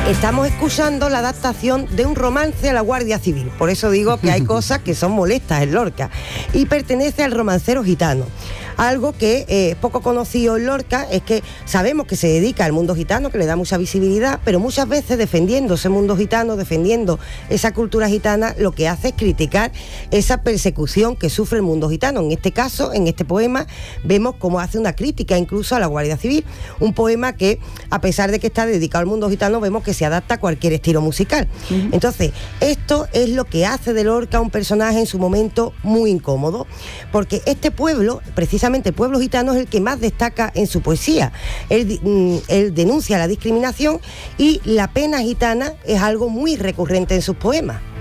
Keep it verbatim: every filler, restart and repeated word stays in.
Estamos escuchando la adaptación de un romance a la Guardia Civil, por eso digo que hay cosas que son molestas en Lorca, y pertenece al romancero gitano. Algo que es eh, poco conocido en Lorca es que sabemos que se dedica al mundo gitano, que le da mucha visibilidad, pero muchas veces defendiendo ese mundo gitano, defendiendo esa cultura gitana, lo que hace es criticar esa persecución que sufre el mundo gitano. En este caso, en este poema, vemos cómo hace una crítica incluso a la Guardia Civil, un poema que, a pesar de que está dedicado al mundo gitano, vemos que se adapta a cualquier estilo musical. Uh-huh. Entonces, esto es lo que hace de Lorca un personaje en su momento muy incómodo, porque este pueblo, precisamente el pueblo gitano, es el que más destaca en su poesía. Él, mm, él denuncia la discriminación y la pena gitana es algo muy recurrente en sus poemas.